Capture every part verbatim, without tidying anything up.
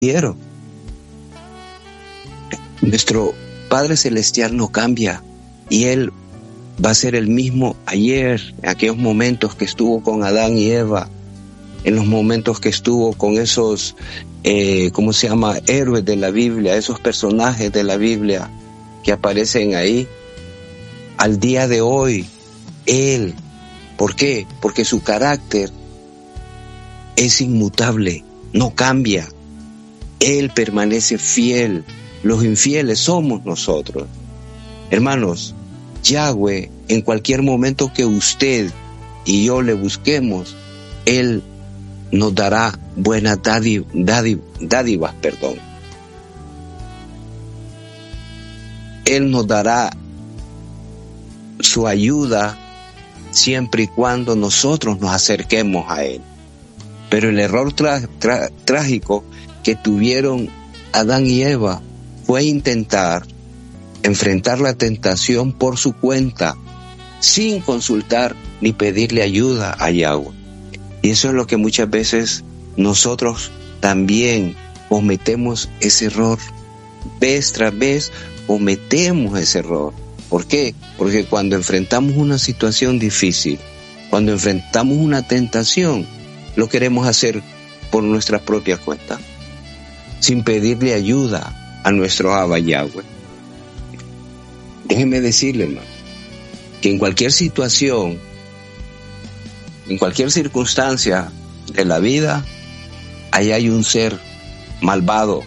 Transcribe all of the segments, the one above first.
quiero. Nuestro Padre Celestial no cambia y Él va a ser el mismo ayer, en aquellos momentos que estuvo con Adán y Eva, en los momentos que estuvo con esos, eh, ¿cómo se llama?, héroes de la Biblia, esos personajes de la Biblia que aparecen ahí. Al día de hoy, Él, ¿por qué? Porque su carácter es inmutable, no cambia. Él permanece fiel. Los infieles somos nosotros. Hermanos, Yahweh, en cualquier momento que usted y yo le busquemos, Él nos dará buenas dádiv- dádiv- dádivas, perdón. Él nos dará su ayuda siempre y cuando nosotros nos acerquemos a Él. Pero el error tra- tra- trágico que tuvieron Adán y Eva fue intentar enfrentar la tentación por su cuenta, sin consultar ni pedirle ayuda a Yahweh. Y eso es lo que muchas veces nosotros también cometemos ese error. Vez tras vez cometemos ese error. ¿Por qué? Porque cuando enfrentamos una situación difícil, cuando enfrentamos una tentación, lo queremos hacer por nuestra propia cuenta, sin pedirle ayuda a nuestro Abba Yahweh. Déjeme decirle, hermano, que en cualquier situación, en cualquier circunstancia de la vida, ahí hay un ser malvado,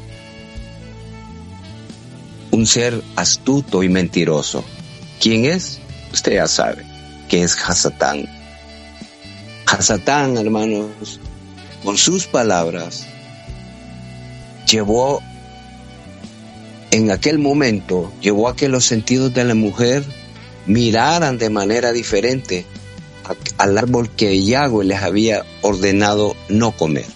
un ser astuto y mentiroso. ¿Quién es? Usted ya sabe que es Hasatán. Hasatán, hermanos, con sus palabras, llevó en aquel momento, llevó a que los sentidos de la mujer miraran de manera diferente a, al árbol que Yahweh les había ordenado no comer.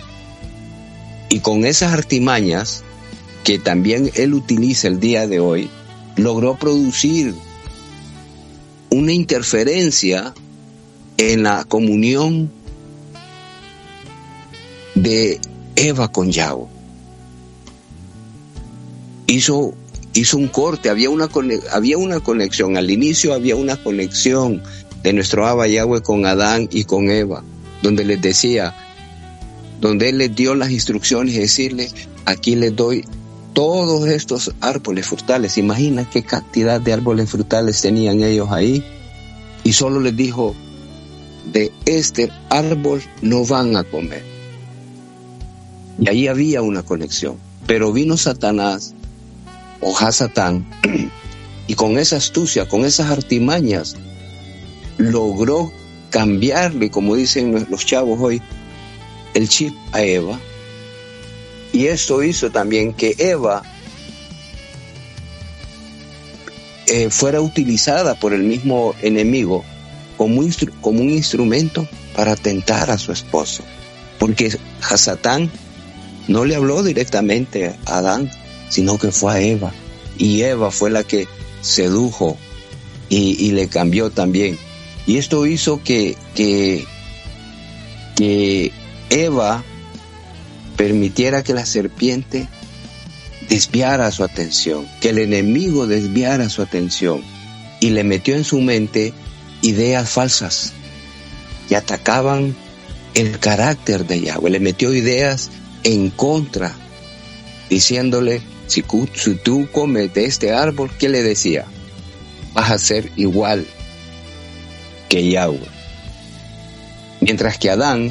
Y con esas artimañas, que también él utiliza el día de hoy, logró producir una interferencia en la comunión de Eva con Yahweh. Hizo, hizo un corte, había una, había una conexión, al inicio había una conexión de nuestro Abba Yahweh con Adán y con Eva, donde les decía, donde él les dio las instrucciones y decirles, aquí les doy todos estos árboles frutales. Imagina qué cantidad de árboles frutales tenían ellos ahí, y solo les dijo, de este árbol no van a comer. Y ahí había una conexión, pero vino Satanás, o Hasatán, y con esa astucia, con esas artimañas, logró cambiarle, como dicen los chavos hoy, el chip a Eva. Y esto hizo también que Eva eh, fuera utilizada por el mismo enemigo como, instru- como un instrumento para tentar a su esposo. Porque Hasatán no le habló directamente a Adán, sino que fue a Eva. Y Eva fue la que sedujo y, y le cambió también. Y esto hizo que, que, que Eva permitiera que la serpiente desviara su atención, que el enemigo desviara su atención, y le metió en su mente ideas falsas que atacaban el carácter de Yahweh. Le metió ideas en contra, diciéndole, si, si tú comes de este árbol, ¿qué le decía? Vas a ser igual que Yahweh. Mientras que Adán,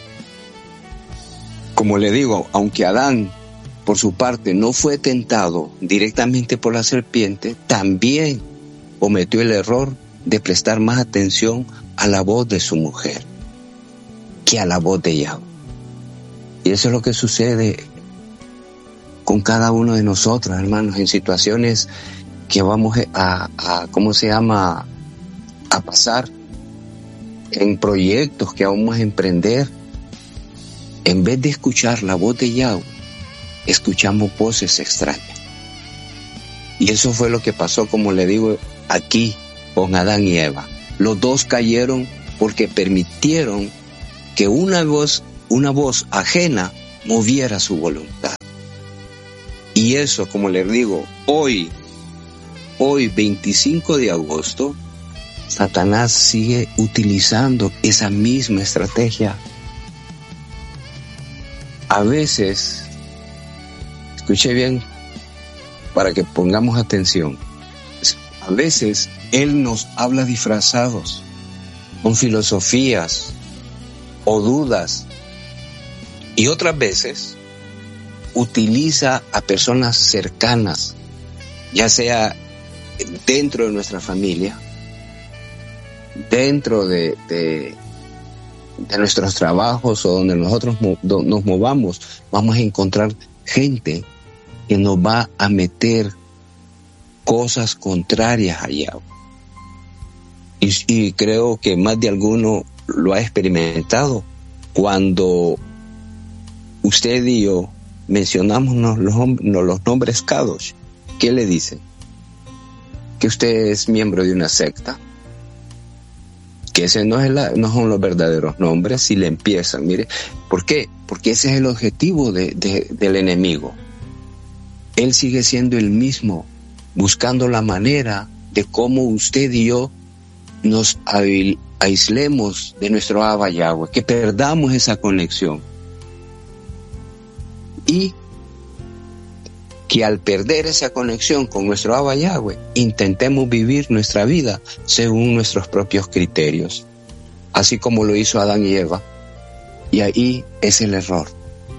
como le digo, aunque Adán por su parte no fue tentado directamente por la serpiente, también cometió el error de prestar más atención a la voz de su mujer que a la voz de Yahweh. Y eso es lo que sucede con cada uno de nosotros, hermanos, en situaciones que vamos a, a ¿cómo se llama?, a pasar, en proyectos que vamos a emprender. En vez de escuchar la voz de Yahweh, escuchamos voces extrañas. Y eso fue lo que pasó, como le digo, aquí con Adán y Eva. Los dos cayeron porque permitieron que una voz, una voz ajena moviera su voluntad. Y eso, como les digo, hoy, hoy veinticinco de agosto, Satanás sigue utilizando esa misma estrategia. A veces, escuche bien para que pongamos atención, a veces Él nos habla disfrazados, con filosofías o dudas, y otras veces utiliza a personas cercanas, ya sea dentro de nuestra familia, dentro de, de, de nuestros trabajos o donde nosotros nos movamos, vamos a encontrar gente que nos va a meter cosas contrarias allá. Y, y creo que más de alguno lo ha experimentado cuando usted y yo mencionamos los, los nombres Kadosh. ¿Qué le dicen? Que usted es miembro de una secta, que ese no, es la, no son los verdaderos nombres. Si le empiezan, mire, ¿por qué? Porque ese es el objetivo de, de, del enemigo. Él sigue siendo el mismo, buscando la manera de cómo usted y yo nos aislemos de nuestro Abba Yahweh, que perdamos esa conexión. Y que al perder esa conexión con nuestro Abba Yahweh, intentemos vivir nuestra vida según nuestros propios criterios, así como lo hizo Adán y Eva. Y ahí es el error.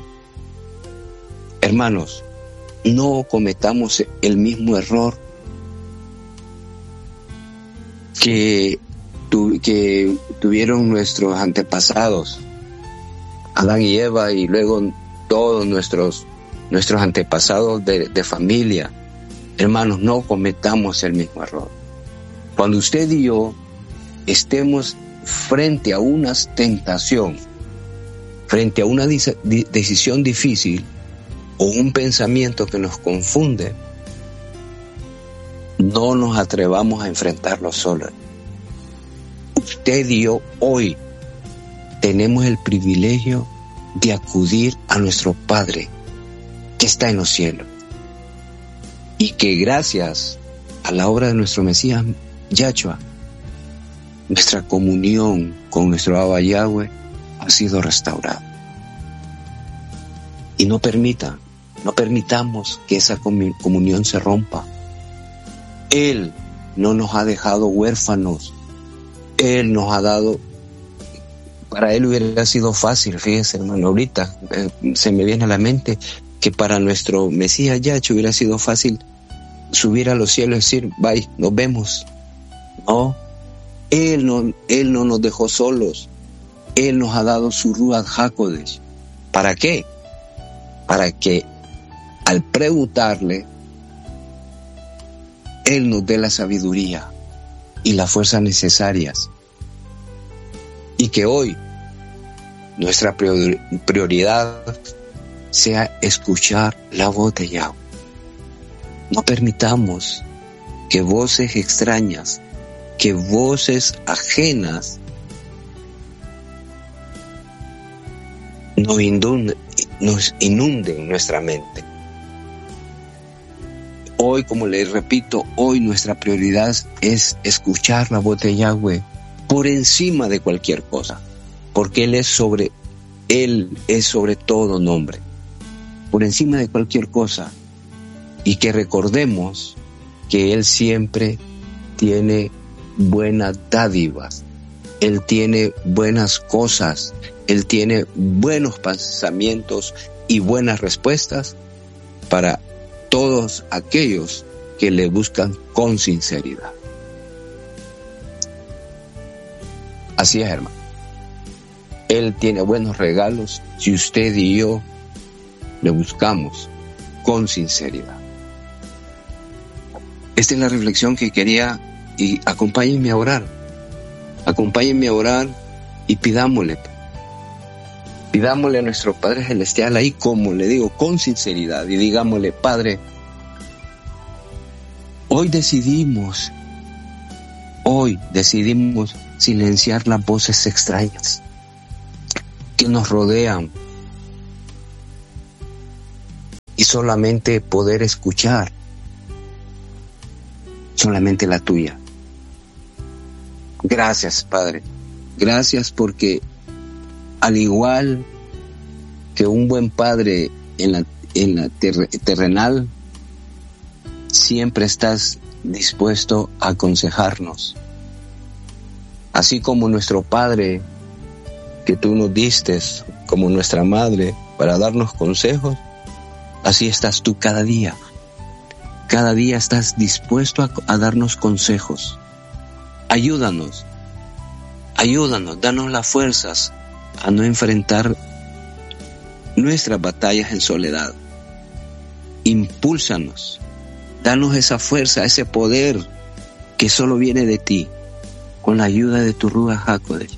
Hermanos, no cometamos el mismo error que, tu, que tuvieron nuestros antepasados, Adán y Eva, y luego todos nuestros nuestros antepasados de, de familia. Hermanos, no cometamos el mismo error. Cuando usted y yo estemos frente a una tentación, frente a una dis- decisión difícil o un pensamiento que nos confunde, no nos atrevamos a enfrentarlo solos. Usted y yo hoy tenemos el privilegio de acudir a nuestro Padre que está en los cielos, y que gracias a la obra de nuestro Mesías Yahshua, nuestra comunión con nuestro Abba Yahweh ha sido restaurada. Y no permita, no permitamos que esa comunión se rompa. Él no nos ha dejado huérfanos. Él nos ha dado, para Él hubiera sido fácil, fíjese hermano, ahorita eh, se me viene a la mente que para nuestro Mesías Yahshua hubiera sido fácil subir a los cielos y decir, bye, nos vemos. No, Él no, Él no nos dejó solos. Él nos ha dado su Ruach HaKodesh. ¿Para qué? Para que al preguntarle, Él nos dé la sabiduría y las fuerzas necesarias. Y que hoy nuestra prioridad sea escuchar la voz de Yahweh. No permitamos que voces extrañas, que voces ajenas nos inunden, nos inunden nuestra mente. Hoy, como les repito, hoy nuestra prioridad es escuchar la voz de Yahweh por encima de cualquier cosa, porque Él es sobre, Él es sobre todo nombre, por encima de cualquier cosa, y que recordemos que Él siempre tiene buenas dádivas, Él tiene buenas cosas, Él tiene buenos pensamientos y buenas respuestas para todos aquellos que le buscan con sinceridad. Así es, hermano. Él tiene buenos regalos si usted y yo le buscamos con sinceridad. Esta es la reflexión que quería, y acompáñenme a orar. Acompáñenme a orar y pidámosle. Pidámosle a nuestro Padre Celestial ahí, como le digo, con sinceridad, y digámosle, Padre, hoy decidimos, hoy decidimos silenciar las voces extrañas que nos rodean, y solamente poder escuchar, solamente la tuya. Gracias, Padre. Gracias porque al igual que un buen padre en la, en la ter- terrenal, siempre estás dispuesto a aconsejarnos. Así como nuestro Padre que tú nos diste, como nuestra Madre, para darnos consejos, así estás tú cada día. Cada día estás dispuesto a, a darnos consejos. Ayúdanos, ayúdanos, danos las fuerzas a no enfrentar nuestras batallas en soledad. Impúlsanos, danos esa fuerza, ese poder que solo viene de ti, con la ayuda de tu Ruach HaKodesh.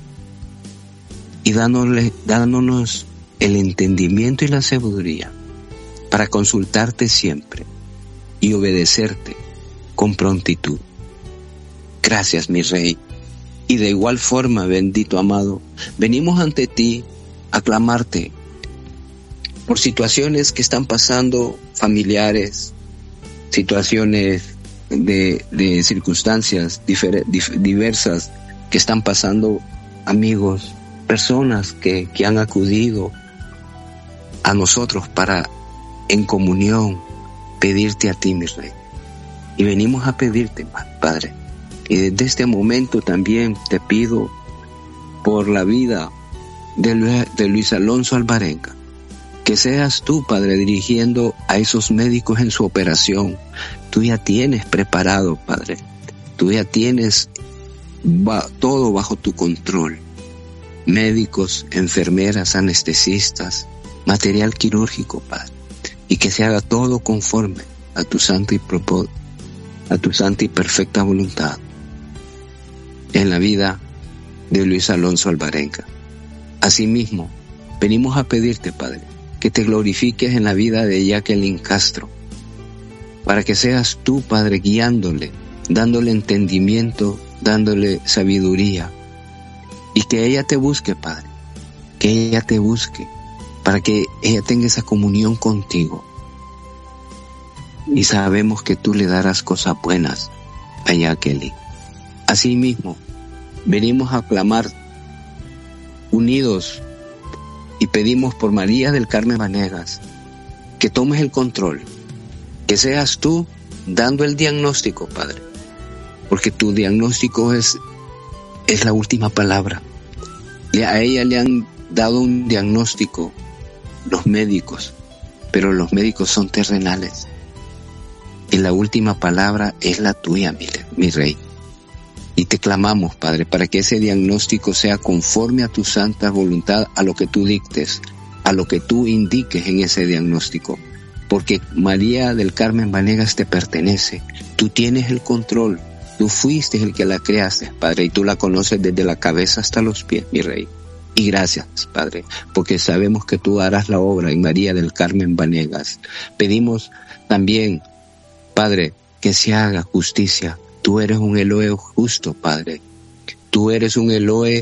Y dándole, dándonos el entendimiento y la sabiduría para consultarte siempre y obedecerte con prontitud. Gracias, mi Rey. Y de igual forma, bendito amado, venimos ante ti a clamarte por situaciones que están pasando familiares, situaciones de, de circunstancias difer, dif, diversas que están pasando amigos, personas que, que han acudido a nosotros para en comunión pedirte a ti, mi Rey. Y venimos a pedirte, Padre. Y desde este momento también te pido por la vida de Luis, de Luis Alonso Alvarenga, que seas tú, Padre, dirigiendo a esos médicos en su operación. Tú ya tienes preparado, Padre. Tú ya tienes va, todo bajo tu control. Médicos, enfermeras, anestesistas, material quirúrgico, Padre. Y que se haga todo conforme a tu santa y propósito, a tu santa y perfecta voluntad en la vida de Luis Alonso Alvarenga. Asimismo, venimos a pedirte, Padre, que te glorifiques en la vida de Jacqueline Castro, para que seas tú, Padre, guiándole, dándole entendimiento, dándole sabiduría, y que ella te busque, Padre, que ella te busque, para que ella tenga esa comunión contigo. Y sabemos que tú le darás cosas buenas a Jacqueline. Asimismo, venimos a clamar unidos y pedimos por María del Carmen Vanegas que tomes el control, que seas tú dando el diagnóstico, Padre, porque tu diagnóstico es, es la última palabra. Y a ella le han dado un diagnóstico los médicos, pero los médicos son terrenales. Y la última palabra es la tuya, mi, mi Rey. Y te clamamos, Padre, para que ese diagnóstico sea conforme a tu santa voluntad, a lo que tú dictes, a lo que tú indiques en ese diagnóstico. Porque María del Carmen Vanegas te pertenece. Tú tienes el control. Tú fuiste el que la creaste, Padre, y tú la conoces desde la cabeza hasta los pies, mi Rey. Y gracias, Padre, porque sabemos que tú harás la obra en María del Carmen Vanegas. Pedimos también, Padre, que se haga justicia. Tú eres un Elohe justo, Padre. Tú eres un Elohe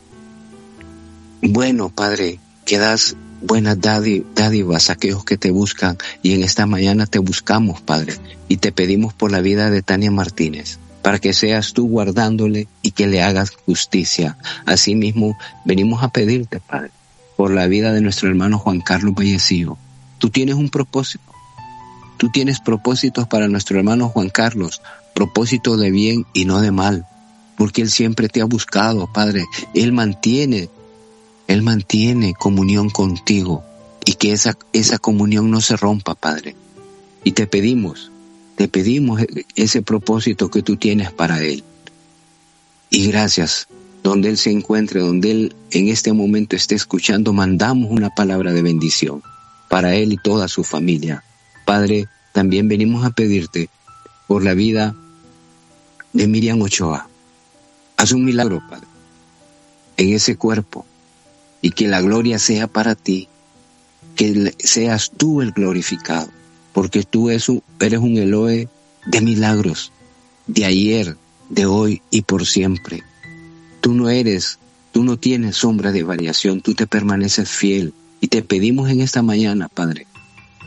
bueno, Padre, que das buenas dádivas a aquellos que te buscan. Y en esta mañana te buscamos, Padre, y te pedimos por la vida de Tania Martínez, para que seas tú guardándole y que le hagas justicia. Asimismo, venimos a pedirte, Padre, por la vida de nuestro hermano Juan Carlos Vallecillo. Tú tienes un propósito. Tú tienes propósitos para nuestro hermano Juan Carlos, propósito de bien y no de mal, porque Él siempre te ha buscado, Padre. Él mantiene, Él mantiene comunión contigo, y que esa, esa comunión no se rompa, Padre. Y te pedimos, te pedimos ese propósito que tú tienes para Él. Y gracias, donde Él se encuentre, donde Él en este momento esté escuchando, mandamos una palabra de bendición para Él y toda su familia. Padre, también venimos a pedirte por la vida de Miriam Ochoa. Haz un milagro, Padre, en ese cuerpo, y que la gloria sea para ti, que seas tú el glorificado, porque tú eres un, eres un Elohe de milagros, de ayer, de hoy y por siempre. Tú no eres, tú no tienes sombra de variación, tú te permaneces fiel, y te pedimos en esta mañana, Padre,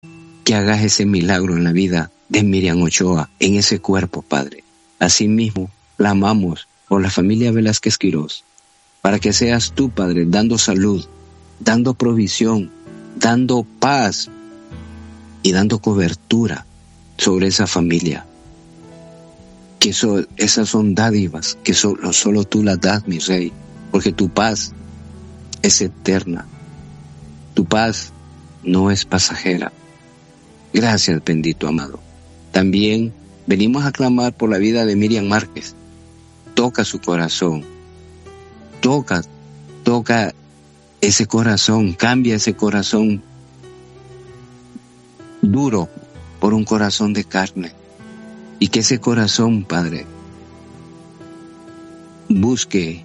que hagas ese milagro en la vida de Miriam Ochoa, en ese cuerpo, Padre. Asimismo, clamamos por la familia Velázquez Quirós, para que seas tú, Padre, dando salud, dando provisión, dando paz y dando cobertura sobre esa familia. Que eso, esas son dádivas que solo, solo tú las das, mi Rey, porque tu paz es eterna. Tu paz no es pasajera. Gracias, bendito amado. También venimos a clamar por la vida de Miriam Márquez. Toca su corazón. Toca, toca ese corazón, cambia ese corazón duro por un corazón de carne. Y que ese corazón, Padre, busque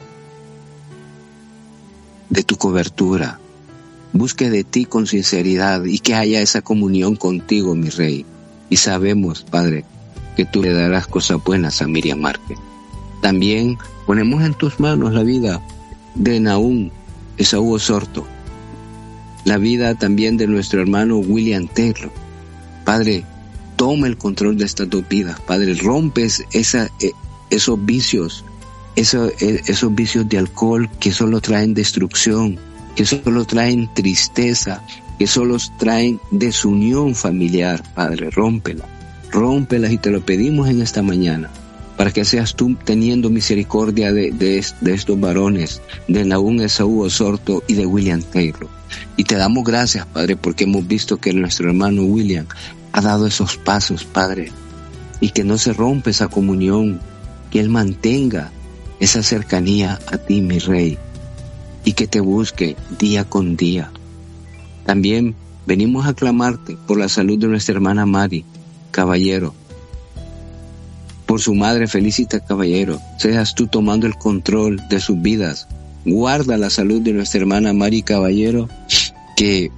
de tu cobertura, busque de ti con sinceridad y que haya esa comunión contigo, mi Rey. Y sabemos, Padre, que tú le darás cosas buenas a Miriam Márquez. También ponemos en tus manos la vida de Nahum Esaú Osorto, la vida también de nuestro hermano William Taylor. Padre, toma el control de estas dos vidas, Padre, rompes esa, eh, esos vicios, esos, eh, esos vicios de alcohol que solo traen destrucción, que solo traen tristeza, que solo traen desunión familiar, Padre, rómpela, rómpelas y te lo pedimos en esta mañana, para que seas tú teniendo misericordia de, de, de estos varones, de Nahum Esaú Osorto y de William Taylor. Y te damos gracias, Padre, porque hemos visto que nuestro hermano William ha dado esos pasos, Padre, y que no se rompe esa comunión, que él mantenga esa cercanía a ti, mi Rey, y que te busque día con día. También venimos a clamarte por la salud de nuestra hermana Mari Caballero, por su madre Felicita Caballero. Seas tú tomando el control de sus vidas. Guarda la salud de nuestra hermana Mari Caballero, que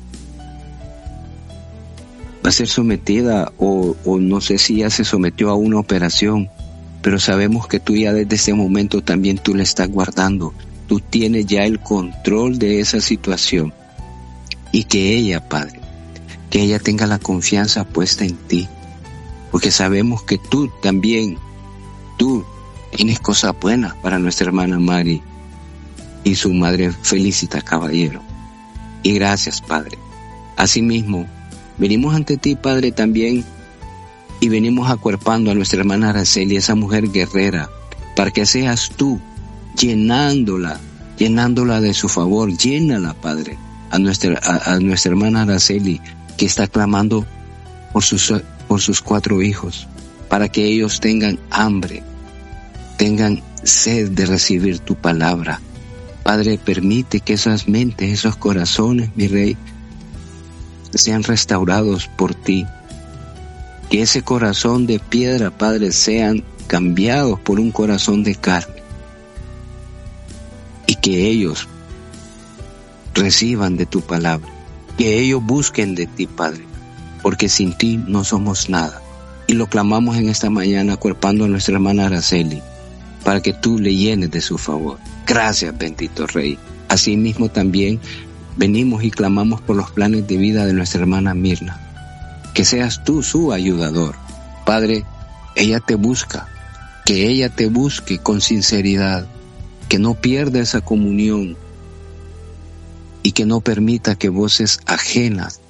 va a ser sometida o, o no sé si ya se sometió a una operación, pero sabemos que tú ya desde ese momento también tú le estás guardando. Tú tienes ya el control de esa situación y que ella, Padre, que ella tenga la confianza puesta en ti, porque sabemos que tú también, tú tienes cosas buenas para nuestra hermana Mari y su madre Felicita Caballero. Y gracias, Padre. Asimismo, venimos ante ti, Padre, también, y venimos acuerpando a nuestra hermana Araceli, esa mujer guerrera, para que seas tú llenándola, llenándola de su favor. Llénala, Padre, a nuestra, a, a nuestra hermana Araceli, que está clamando por sus, por sus cuatro hijos, para que ellos tengan hambre, tengan sed de recibir tu palabra. Padre, permite que esas mentes, esos corazones, mi Rey, sean restaurados por ti. Que ese corazón de piedra, Padre, sean cambiados por un corazón de carne. Y que ellos reciban de tu palabra. Que ellos busquen de ti, Padre. Porque sin ti no somos nada. Y lo clamamos en esta mañana, acuerpando a nuestra hermana Araceli, para que tú le llenes de su favor. Gracias, bendito Rey. Asimismo también venimos y clamamos por los planes de vida de nuestra hermana Mirna. Que seas tú su ayudador. Padre, ella te busca. Que ella te busque con sinceridad. Que no pierda esa comunión. Y que no permita que voces ajenas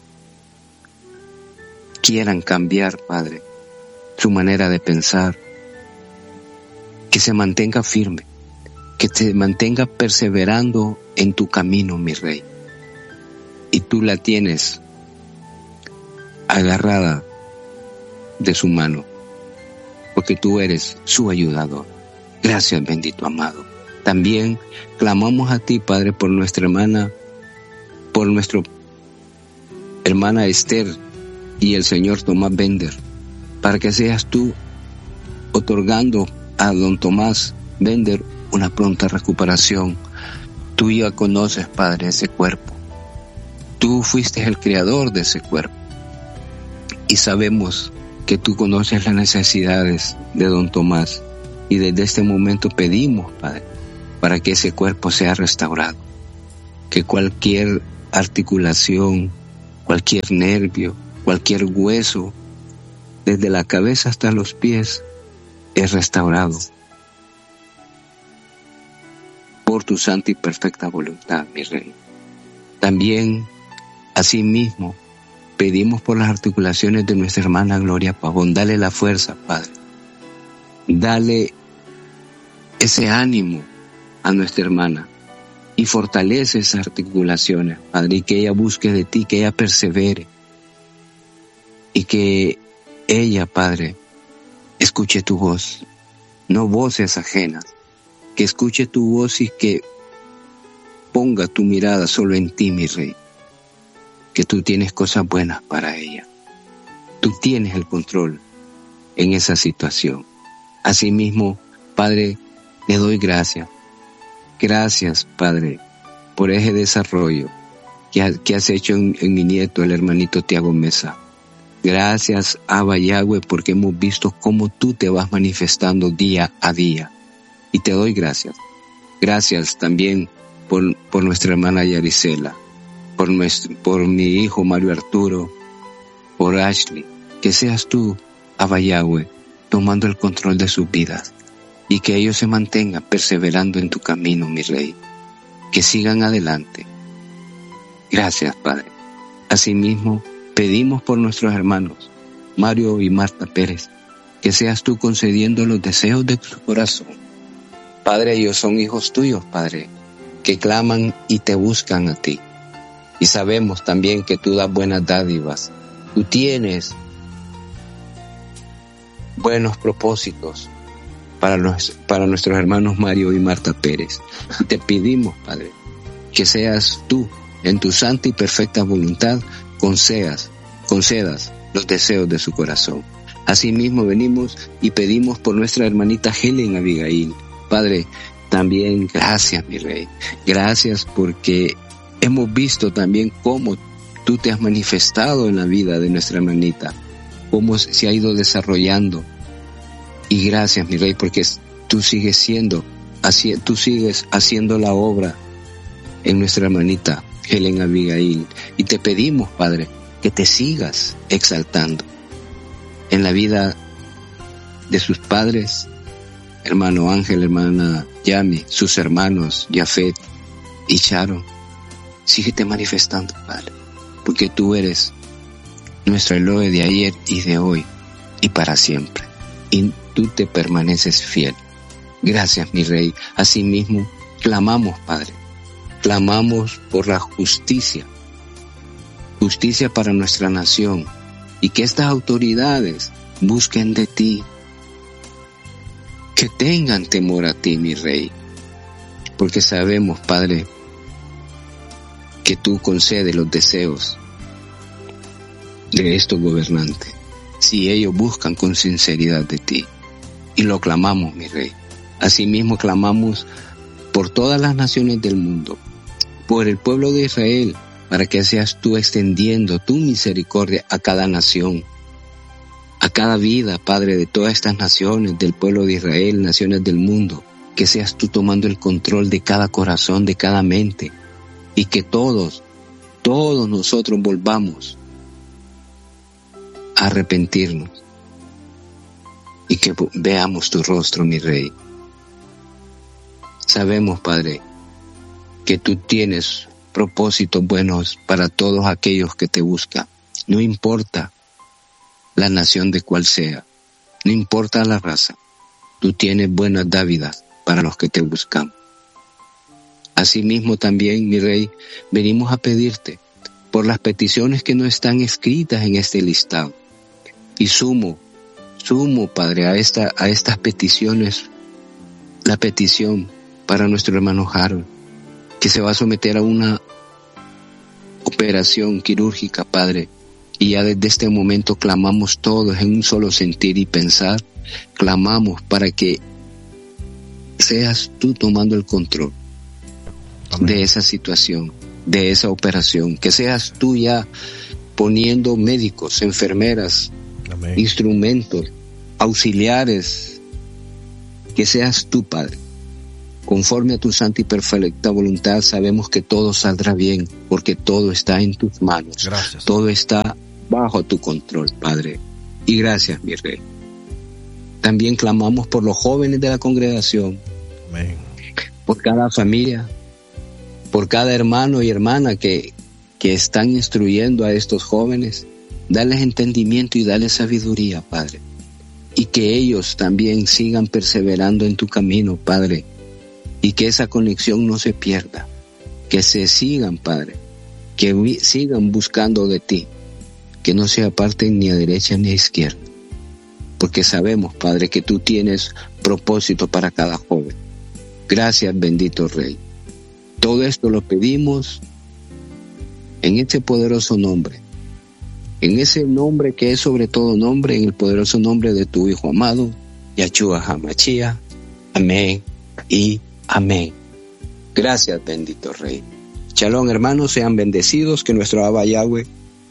quieran cambiar, Padre, su manera de pensar. Que se mantenga firme. Que te mantenga perseverando en tu camino, mi Rey. Y tú la tienes agarrada de su mano, porque tú eres su ayudador. Gracias, bendito amado. También clamamos a ti, Padre, por nuestra hermana, por nuestra hermana Esther y el señor Tomás Bender, para que seas tú otorgando a don Tomás Bender una pronta recuperación. Tú ya conoces, Padre, ese cuerpo. Tú fuiste el creador de ese cuerpo. Y sabemos que tú conoces las necesidades de don Tomás. Y desde este momento pedimos, Padre, para que ese cuerpo sea restaurado. Que cualquier articulación, cualquier nervio, cualquier hueso, desde la cabeza hasta los pies, es restaurado por tu santa y perfecta voluntad, mi Rey. También, asimismo, pedimos por las articulaciones de nuestra hermana Gloria Pavón. Dale la fuerza, Padre. Dale ese ánimo a nuestra hermana y fortalece esas articulaciones, Padre, y que ella busque de ti, que ella persevere y que ella, Padre, escuche tu voz, no voces ajenas, que escuche tu voz y que ponga tu mirada solo en ti, mi Rey, que tú tienes cosas buenas para ella. Tú tienes el control en esa situación. Asimismo, Padre, le doy gracias. Gracias, Padre, por ese desarrollo que, ha, que has hecho en, en mi nieto, el hermanito Tiago Mesa. Gracias, Abba Yahweh, porque hemos visto cómo tú te vas manifestando día a día. Y te doy gracias. Gracias también por, por nuestra hermana Yaricela, por, nuestro, por mi hijo Mario Arturo, por Ashley. Que seas tú, Abba Yahweh, tomando el control de sus vidas. Y que ellos se mantengan perseverando en tu camino, mi Rey. Que sigan adelante. Gracias, Padre. Asimismo, pedimos por nuestros hermanos, Mario y Marta Pérez, que seas tú concediendo los deseos de su corazón. Padre, ellos son hijos tuyos, Padre, que claman y te buscan a ti. Y sabemos también que tú das buenas dádivas. Tú tienes buenos propósitos para, los, para nuestros hermanos Mario y Marta Pérez. Y te pedimos, Padre, que seas tú, en tu santa y perfecta voluntad, concedas, concedas los deseos de su corazón. Asimismo venimos y pedimos por nuestra hermanita Helen Abigail. Padre, también gracias, mi Rey. Gracias porque hemos visto también cómo tú te has manifestado en la vida de nuestra hermanita, cómo se ha ido desarrollando. Y gracias, mi Rey, porque tú sigues siendo, así, tú sigues haciendo la obra en nuestra hermanita Helen Abigail. Y te pedimos, Padre, que te sigas exaltando en la vida de sus padres, hermano Ángel, hermana Yami, sus hermanos Yafet y Sharon. Síguete manifestando, Padre, porque tú eres nuestro Elohe de ayer y de hoy y para siempre, y tú te permaneces fiel. Gracias, mi Rey. Asimismo, clamamos, Padre, clamamos por la justicia, justicia para nuestra nación, y que estas autoridades busquen de ti, que tengan temor a ti, mi Rey, porque sabemos, Padre, que tú concedes los deseos de estos gobernantes, si ellos buscan con sinceridad de ti, y lo clamamos, mi Rey. Asimismo clamamos por todas las naciones del mundo, por el pueblo de Israel, para que seas tú extendiendo tu misericordia a cada nación, a cada vida, Padre, de todas estas naciones, del pueblo de Israel, naciones del mundo, que seas tú tomando el control de cada corazón, de cada mente, y que todos, todos nosotros volvamos a arrepentirnos y que veamos tu rostro, mi Rey. Sabemos, Padre, que tú tienes propósitos buenos para todos aquellos que te buscan. No importa la nación de cual sea, no importa la raza, tú tienes buenas dádivas para los que te buscan. Asimismo también, mi Rey, venimos a pedirte por las peticiones que no están escritas en este listado. Y sumo, sumo, Padre, a, esta, a estas peticiones, la petición para nuestro hermano Harold, que se va a someter a una operación quirúrgica, Padre, y ya desde este momento clamamos todos en un solo sentir y pensar, clamamos para que seas tú tomando el control. Amén. De esa situación, de esa operación, que seas tú ya poniendo médicos, enfermeras, Amén. Instrumentos, auxiliares, que seas tú, Padre, conforme a tu santa y perfecta voluntad, sabemos que todo saldrá bien, porque todo está en tus manos. Gracias. Todo está bajo tu control, Padre. Y gracias, mi Rey. También clamamos por los jóvenes de la congregación. Amén. Por cada familia, por cada hermano y hermana que, que están instruyendo a estos jóvenes. Dales entendimiento y dales sabiduría, Padre. Y que ellos también sigan perseverando en tu camino, Padre. Y que esa conexión no se pierda. Que se sigan, Padre. Que vi- sigan buscando de ti. Que no se aparten ni a derecha ni a izquierda. Porque sabemos, Padre, que tú tienes propósito para cada joven. Gracias, bendito Rey. Todo esto lo pedimos en este poderoso nombre. En ese nombre que es sobre todo nombre, en el poderoso nombre de tu Hijo amado, Yahshua HaMashiach. Amén y amén. Gracias, bendito Rey. Shalom, hermanos, sean bendecidos, que nuestro Abba Yahweh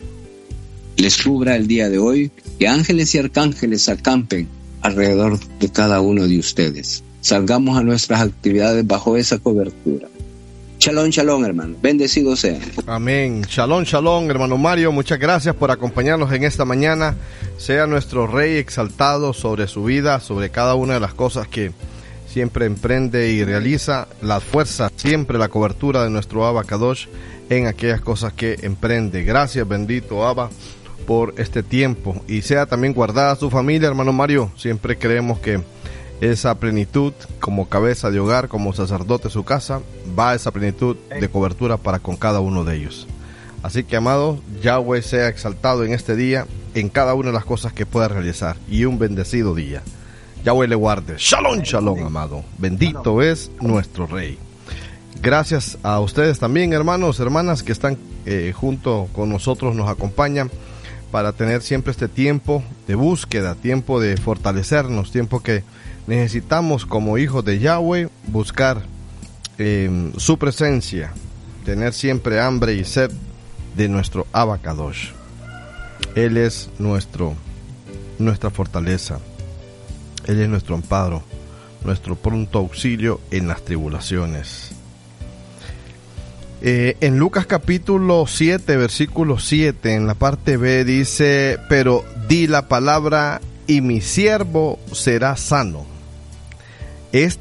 les cubra el día de hoy, que ángeles y arcángeles acampen alrededor de cada uno de ustedes. Salgamos a nuestras actividades bajo esa cobertura. Shalom, shalom, hermano. Bendecidos sean. Amén. Shalom, shalom, hermano Mario. Muchas gracias por acompañarnos en esta mañana. Sea nuestro Rey exaltado sobre su vida, sobre cada una de las cosas que siempre emprende y realiza. La fuerza, siempre la cobertura de nuestro Abba Kadosh en aquellas cosas que emprende. Gracias, bendito Abba, por este tiempo. Y sea también guardada su familia, hermano Mario. Siempre creemos que esa plenitud, como cabeza de hogar, como sacerdote de su casa, va esa plenitud de cobertura para con cada uno de ellos. Así que, amado, Yahweh sea exaltado en este día, en cada una de las cosas que pueda realizar, y un bendecido día. Yahweh le guarde. Shalom, shalom, amado. Bendito es nuestro Rey. Gracias a ustedes también, hermanos, hermanas, que están eh, junto con nosotros, nos acompañan para tener siempre este tiempo de búsqueda, tiempo de fortalecernos, tiempo que necesitamos como hijos de Yahweh buscar eh, su presencia, tener siempre hambre y sed de nuestro Abba Kadosh. Él es nuestro, nuestra fortaleza, Él es nuestro amparo, nuestro pronto auxilio en las tribulaciones. Eh, en Lucas capítulo siete, versículo siete, en la parte B dice: pero di la palabra y mi siervo será sano. Este